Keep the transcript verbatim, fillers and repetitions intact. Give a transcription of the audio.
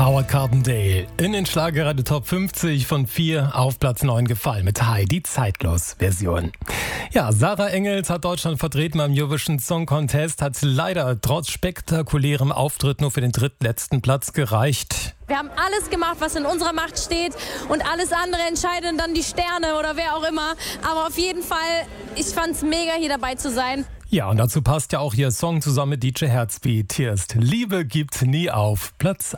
Howard Carpendale in den Schlagerradio Top fünfzig von vier auf Platz neun gefallen mit Heidi Zeitlos-Version. Ja, Sarah Engels hat Deutschland vertreten beim Eurovision Song Contest, hat leider trotz spektakulärem Auftritt nur für den drittletzten Platz gereicht. Wir haben alles gemacht, was in unserer Macht steht und alles andere entscheiden dann die Sterne oder wer auch immer. Aber auf jeden Fall, ich fand's mega, hier dabei zu sein. Ja, und dazu passt ja auch ihr Song zusammen mit D J Herzbeat. Hier ist Liebe gibt nie auf, Platz